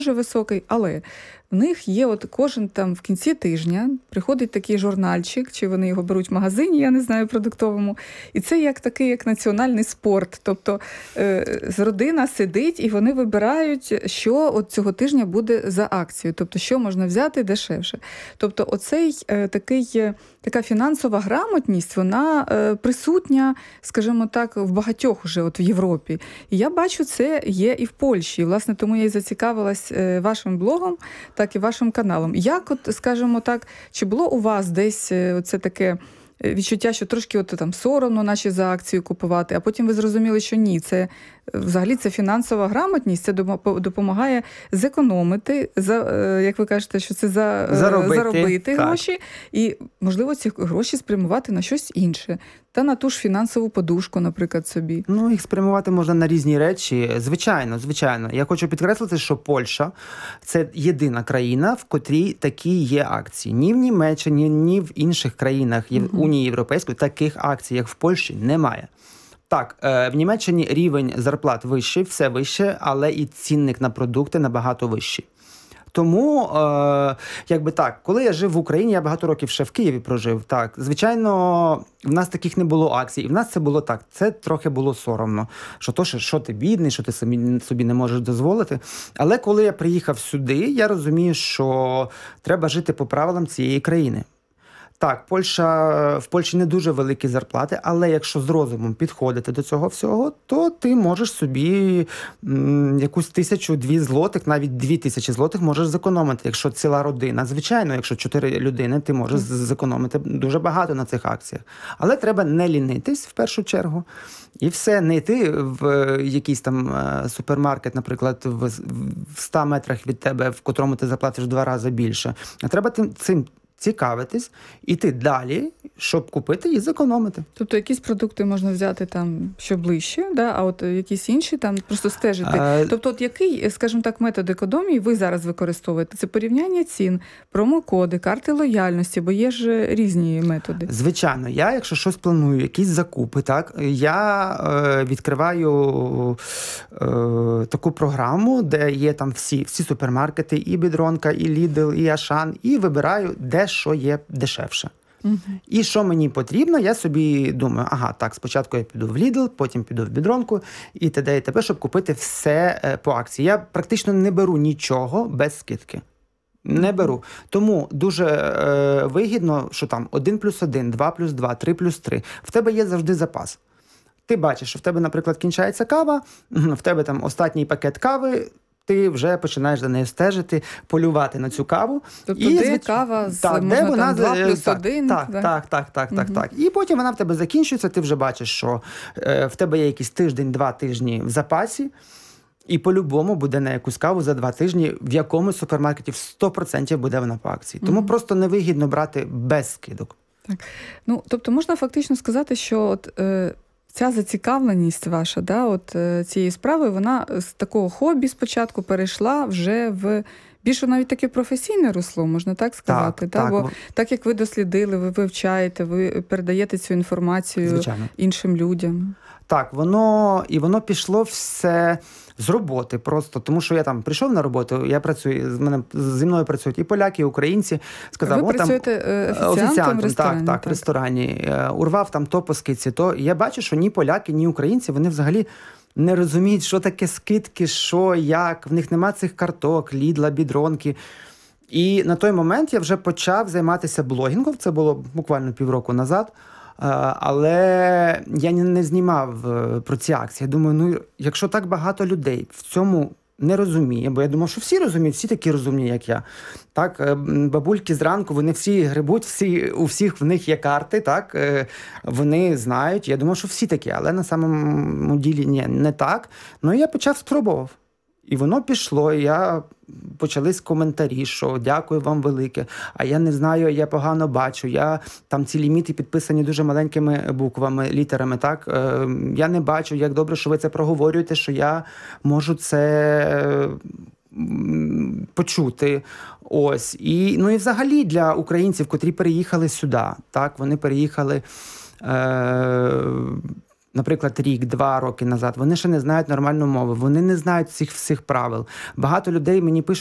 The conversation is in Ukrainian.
дуже високий, але в них є от кожен там в кінці тижня приходить такий журнальчик, чи вони його беруть в магазині, я не знаю, продуктовому. І це як такий, як національний спорт. Тобто родина сидить і вони вибирають, що от цього тижня буде за акцію. Тобто, що можна взяти дешевше. Тобто, оцей така фінансова грамотність, вона присутня, скажімо так, в багатьох уже от в Європі. І я бачу, це є і в Польщі. І, власне, тому я і зацікавилась вашим блогом, так і вашим каналом. Як, от, скажімо так, чи було у вас десь оце таке відчуття, що трошки от там соромно наче за акцію купувати, а потім ви зрозуміли, що ні, це взагалі це фінансова грамотність, це допомагає зекономити, як ви кажете, що це заробити гроші, і, можливо, ці гроші спрямувати на щось інше. Та на ту ж фінансову подушку, наприклад, собі. Ну, їх спрямувати можна на різні речі. Звичайно. Я хочу підкреслити, що Польща – це єдина країна, в котрій такі є акції. Ні в Німеччині, ні в інших країнах Унії Європейської таких акцій, як в Польщі, немає. Так, в Німеччині рівень зарплат вищий, все вище, але і цінник на продукти набагато вищий. Тому, коли я жив в Україні, я багато років ще в Києві прожив, так, звичайно, в нас таких не було акцій, і в нас це було так, це трохи було соромно, що ти бідний, що ти собі не можеш дозволити. Але коли я приїхав сюди, я розумію, що треба жити по правилам цієї країни. Так, в Польщі не дуже великі зарплати, але якщо з розумом підходити до цього всього, то ти можеш собі якусь 1000-2 злотих, навіть 2000 злотих можеш зекономити, якщо ціла родина. Звичайно, якщо 4 людини, ти можеш зекономити дуже багато на цих акціях. Але треба не лінитись в першу чергу. І все, не йти в якийсь там супермаркет, наприклад, в 100 метрах від тебе, в котрому ти заплатиш 2 рази більше. А треба цим цікавитись, іти далі, щоб купити і зекономити. Тобто якісь продукти можна взяти там, що ближче, да? А от якісь інші там просто стежити. Тобто от який, скажімо так, метод економії ви зараз використовуєте? Це порівняння цін, промокоди, карти лояльності, бо є ж різні методи. Звичайно. Я, якщо щось планую, якісь закупи, так, я відкриваю таку програму, де є там всі супермаркети, і Бідронка, і Lidl, і Ашан, і вибираю, де що є дешевше. І що мені потрібно, я собі думаю, спочатку я піду в Lidl, потім піду в Бідронку і т.д. і т.п., щоб купити все по акції. Я практично не беру нічого без скидки. Не беру. Тому дуже вигідно, що там 1+1, 2+2, 3+3. В тебе є завжди запас. Ти бачиш, що в тебе, наприклад, кінчається кава, в тебе там останній пакет кави, ти вже починаєш за нею стежити, полювати на цю каву. Тобто де кава з 2+1? Так. І потім вона в тебе закінчується, ти вже бачиш, що в тебе є якийсь тиждень-2 тижні в запасі, і по-любому буде на якусь каву за 2 тижні, в якомусь супермаркеті 100% буде вона по акції. Тому просто невигідно брати без скидок. Так. Ну, тобто можна фактично сказати, що от ця зацікавленість ваша, цієї справи, вона з такого хобі спочатку перейшла вже в більше навіть таке професійне русло, можна так сказати. Бо так як ви дослідили, ви вивчаєте, ви передаєте цю інформацію, звичайно, іншим людям. Так, воно пішло все з роботи просто, тому що я там прийшов на роботу, я працюю, зі мною працюють і поляки, і українці. Сказав, ви працюєте офіціантом в ресторані? Так, в ресторані. Урвав там то по скидці, то. І я бачу, що ні поляки, ні українці, вони взагалі не розуміють, що таке скидки, що, як, в них нема цих карток, Лідла, Бідронки. І на той момент я вже почав займатися блогінгом, це було буквально півроку назад. Але я не знімав про ці акції. Я думаю, якщо так багато людей в цьому не розуміє, бо я думав, що всі розуміють, всі такі розумні, як я. Так, бабульки зранку, вони всі грибуть, у всіх в них є карти, так, вони знають. Я думав, що всі такі, але на самому ділі не так. Ну, я спробував. І воно пішло, і почались коментарі, що дякую вам велике, а я не знаю, я погано бачу, там ці ліміти підписані дуже маленькими буквами, літерами, так, я не бачу, як добре, що ви це проговорюєте, що я можу це почути, ось, і взагалі для українців, котрі переїхали сюди, так, вони переїхали наприклад, рік-два роки назад, вони ще не знають нормальну мову, вони не знають цих всіх правил. Багато людей мені пишуть,